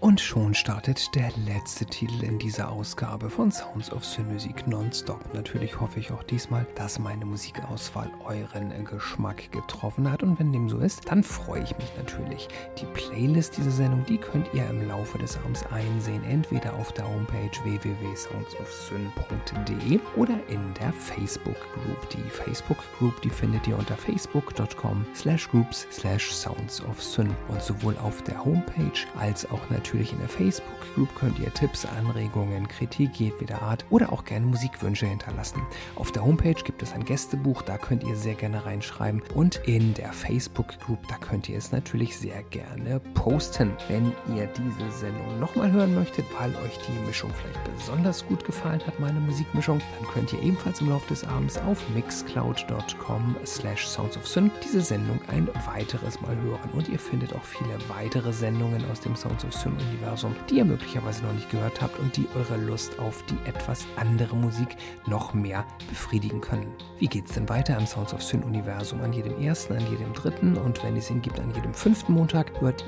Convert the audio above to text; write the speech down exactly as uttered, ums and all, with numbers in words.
Und schon startet der letzte Titel in dieser Ausgabe von Sounds of Synmusik Nonstop. Natürlich hoffe ich auch diesmal, dass meine Musikauswahl euren Geschmack getroffen hat. Und wenn dem so ist, dann freue ich mich natürlich. Die Playlist dieser Sendung, die könnt ihr im Laufe des Abends einsehen. Entweder auf der Homepage w w w punkt sounds of syn punkt d e oder in der Facebook-Group. Die Facebook-Group, die findet ihr unter facebook.com slash groups slash sounds of syn. Und sowohl auf der Homepage als auch natürlich in der Facebook-Group könnt ihr Tipps, Anregungen, Kritik jedweder Art oder auch gerne Musikwünsche hinterlassen. Auf der Homepage gibt es ein Gästebuch, da könnt ihr sehr gerne reinschreiben. Und in der Facebook-Group, da könnt ihr es natürlich sehr gerne posten. Wenn ihr diese Sendung nochmal hören möchtet, weil euch die Mischung vielleicht besonders gut gefallen hat, meine Musikmischung, dann könnt ihr ebenfalls im Laufe des Abends auf mixcloud.com slash soundsofsyn diese Sendung ein weiteres Mal hören. Und ihr findet auch viele weitere Sendungen aus dem Sounds of Syn Universum, die ihr möglicherweise noch nicht gehört habt und die eure Lust auf die etwas andere Musik noch mehr befriedigen können. Wie geht's denn weiter im Sounds of Syn Universum? An jedem ersten, an jedem dritten und wenn es ihn gibt, an jedem fünften Montag hört